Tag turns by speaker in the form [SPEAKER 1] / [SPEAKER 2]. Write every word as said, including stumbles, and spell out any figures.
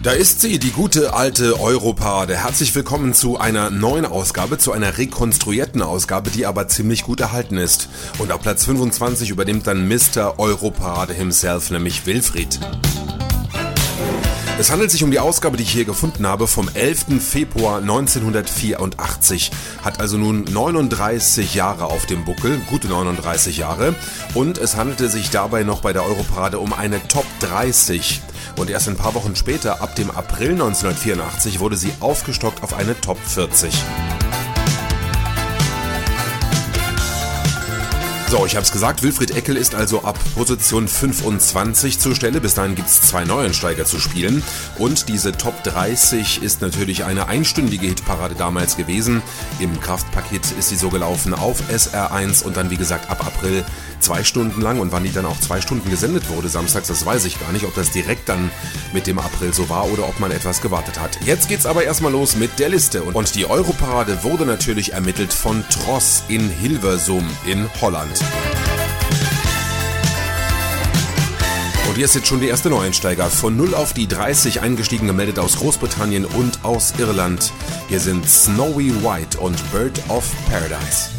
[SPEAKER 1] Da ist sie, die gute alte Europade. Herzlich willkommen zu einer neuen Ausgabe, zu einer rekonstruierten Ausgabe, die aber ziemlich gut erhalten ist. Und auf Platz fünfundzwanzig übernimmt dann Mister Europade himself, nämlich Wilfried. Es handelt sich um die Ausgabe, die ich hier gefunden habe, vom elften Februar neunzehnhundertvierundachtzig. Hat also nun neununddreißig Jahre auf dem Buckel, gute neununddreißig Jahre. Und es handelte sich dabei noch bei der Europarade um eine Top dreißig. Und erst ein paar Wochen später, ab dem April neunzehnhundertvierundachtzig, wurde sie aufgestockt auf eine Top vierzig. So, ich habe es gesagt, Wilfried Eckel ist also ab Position fünfundzwanzig zur Stelle. Bis dahin gibt es zwei Neuensteiger zu spielen. Und diese Top dreißig ist natürlich eine einstündige Hitparade damals gewesen. Im Kraftpaket ist sie so gelaufen auf S R eins und dann, wie gesagt, ab April zwei Stunden lang. Und wann die dann auch zwei Stunden gesendet wurde samstags, das weiß ich gar nicht, ob das direkt dann mit dem April so war oder ob man etwas gewartet hat. Jetzt geht's aber erstmal los mit der Liste. Und die Europarade wurde natürlich ermittelt von Tross in Hilversum in Holland. Und hier ist jetzt schon der erste Neueinsteiger. Von null auf die dreißig eingestiegen, gemeldet aus Großbritannien und aus Irland. Hier sind Snowy White und Bird of Paradise.